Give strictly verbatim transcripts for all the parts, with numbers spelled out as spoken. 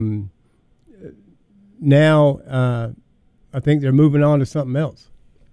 now uh, I think they're moving on to something else.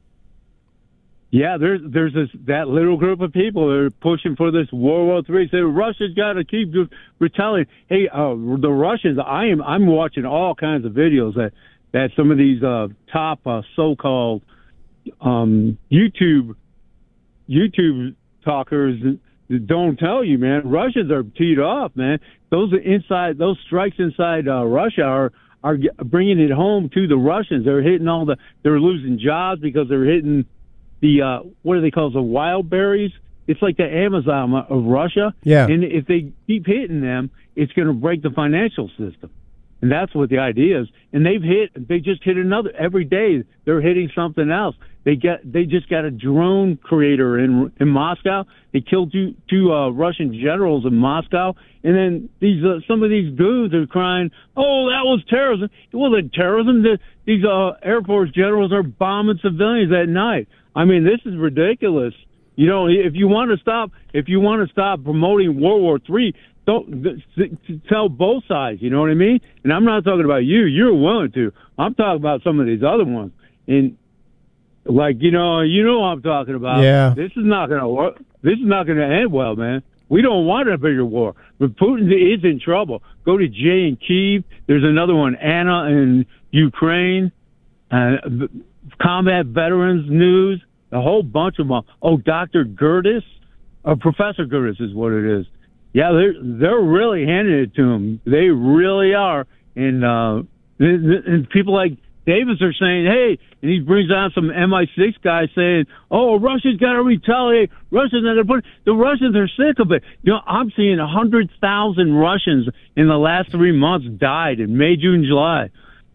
Yeah, there's there's this that little group of people that are pushing for this World War Three. Say Russia's got to keep retaliating. Hey, uh, the Russians. I am I'm watching all kinds of videos that that some of these uh, top uh, so-called um, YouTube YouTube talkers don't tell you, man. Russians are teed off, man. Those inside those strikes inside uh, Russia are are bringing it home to the Russians. They're hitting all the. They're losing jobs because they're hitting. The uh, what do they call the wild berries? It's like the Amazon of Russia. Yeah. And if they keep hitting them, it's going to break the financial system. And that's what the idea is. And they've hit. They just hit another every day. They're hitting something else. They get. They just got a drone creator in in Moscow. They killed two two uh, Russian generals in Moscow. And then these uh, some of these dudes are crying, "Oh, that was terrorism." It wasn't terrorism. The, these uh, Air Force generals are bombing civilians at night. I mean, this is ridiculous. You know, if you want to stop, if you want to stop promoting World War Three, don't tell both sides. You know what I mean? And I'm not talking about you. You're willing to. I'm talking about some of these other ones. And like, you know, you know what I'm talking about. Yeah. This is not going to work. This is not going to end well, man. We don't want a bigger war. But Putin is in trouble. Go to Jay in Kyiv. There's another one, Anna in Ukraine. Uh, combat veterans news. A whole bunch of them. Oh, Doctor Gertis, or Professor Gertis is what it is. Yeah, they're they're really handing it to him. They really are. And uh, and people like Davis are saying, hey, and he brings on some M I six guy saying, oh, Russia's got to retaliate. Russia's not going to put it. The Russians are sick of it. You know, I'm seeing one hundred thousand Russians in the last three months died in May, June, July.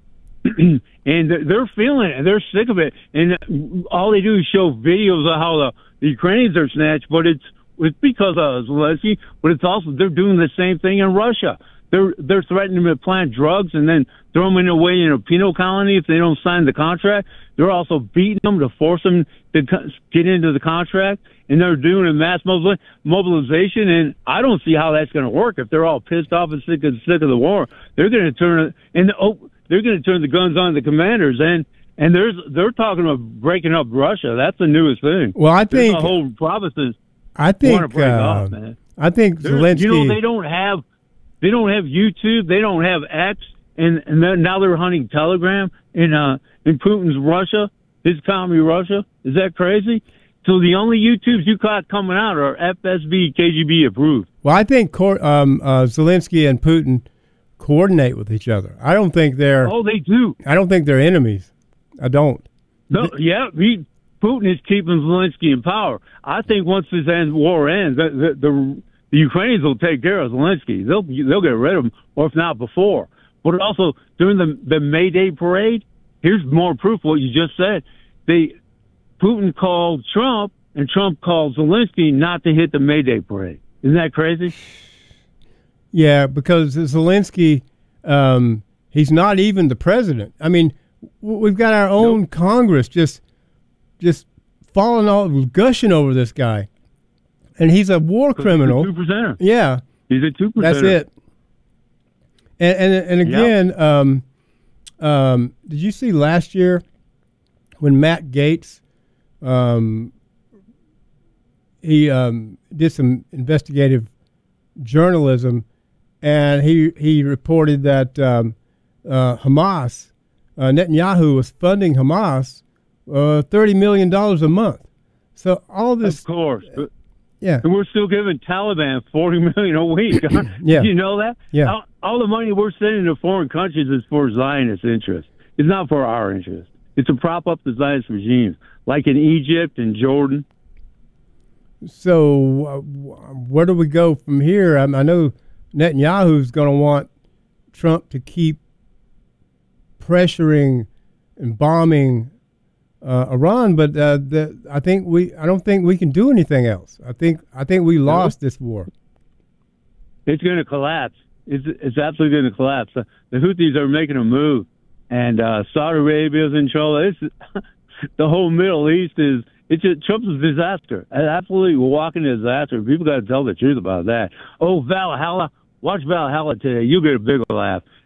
And they're feeling it, and they're sick of it. And all they do is show videos of how the, the Ukrainians are snatched, but it's it's because of Zelensky. But it's also they're doing the same thing in Russia. They're they're threatening to plant drugs and then throw them away in a penal colony if they don't sign the contract. They're also beating them to force them to get into the contract, and they're doing a mass mobilization. And I don't see how that's going to work if they're all pissed off and sick of sick of the war. They're going to turn it and oh. They're going to turn the guns on the commanders, and and there's they're talking about breaking up Russia. That's the newest thing. Well, I think the whole provinces I think want to break uh, off, man. I think There's, Zelensky. You know, they don't have they don't have YouTube, they don't have X, and and they're, now they're hunting Telegram in uh in Putin's Russia, his commie Russia. Is that crazy? So the only YouTubes you caught coming out are F S B, K G B approved. Well, I think um, uh, Zelensky and Putin coordinate with each other. I don't think they're. Oh, they do. I don't think they're enemies. I don't. No, yeah, he, Putin is keeping Zelensky in power. I think once this end, war ends, the, the, the, the Ukrainians will take care of Zelensky. They'll they'll get rid of him, or if not before. But also during the the May Day parade, here's more proof of what you just said. They Putin called Trump, and Trump called Zelensky not to hit the May Day parade. Isn't that crazy? Yeah, because Zelensky, um, he's not even the president. I mean, we've got our own nope. Congress just just falling all, gushing over this guy. And he's a war criminal. He's a two-percenter. Yeah. He's a two-percenter. That's it. And and, and again, yep. um, um, did you see last year when Matt Gaetz, um, he um, did some investigative journalism, and he he reported that um, uh, Hamas, uh, Netanyahu was funding Hamas uh, thirty million dollars a month. So all this, of course, uh, yeah, and we're still giving Taliban forty million a week. Yeah, you know that? Yeah, all, all the money we're sending to foreign countries is for Zionist interests. It's not for our interest. It's to prop up the Zionist regimes, like in Egypt and Jordan. So uh, where do we go from here? I, I know Netanyahu's going to want Trump to keep pressuring and bombing uh, Iran, but uh, the, I think we I don't think we can do anything else. I think I think we lost this war. It's going to collapse. It's it's absolutely going to collapse. The, the Houthis are making a move, and uh, Saudi Arabia is in trouble. It's, the whole Middle East is. It's just, Trump's a disaster. Absolutely walking a disaster. People got to tell the truth about that. Oh, Valhalla. Watch Valhalla today. You'll get a big laugh.